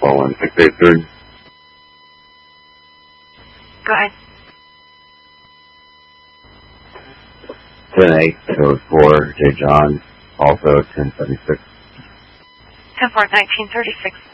call in 683. Go ahead. 10-8, code 4, J. John, also 1076. 10-4, 1936.